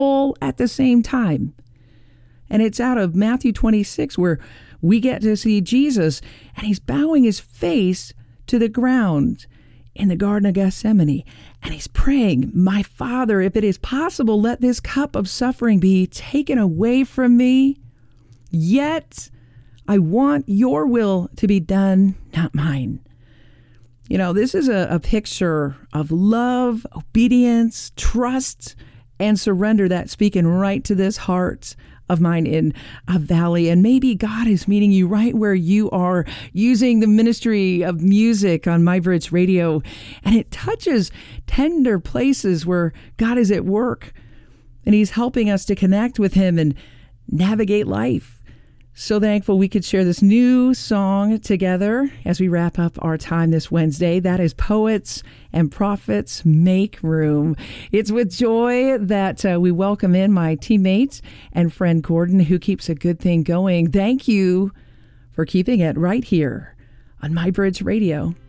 all at the same time. And it's out of Matthew 26 where we get to see Jesus, and he's bowing his face to the ground in the Garden of Gethsemane. And he's praying, "My Father, if it is possible, let this cup of suffering be taken away from me. Yet I want your will to be done, not mine." You know, this is a picture of love, obedience, trust, and surrender that's speaking right to this heart of mine in a valley. And maybe God is meeting you right where you are, using the ministry of music on MyBridge Radio. And it touches tender places where God is at work. And he's helping us to connect with him and navigate life. So thankful we could share this new song together as we wrap up our time this Wednesday. That is Poets and Prophets Make Room. It's with joy that we welcome in my teammate and friend Gordon, who keeps a good thing going. Thank you for keeping it right here on MyBridge Radio.